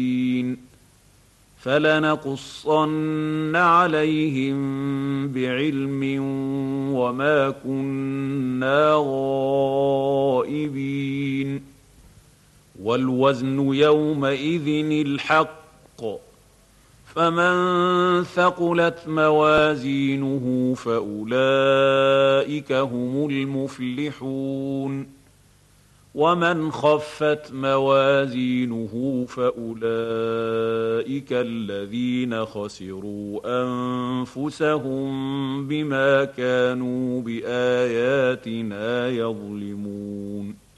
فلنقصن عليهم بعلم وما كنا غائبين والوزن يومئذ الحق فمن ثقلت موازينه فأولئك هم المفلحون ومن خفت موازينه فأولئك الذين خسروا أنفسهم بما كانوا بآياتنا يظلمون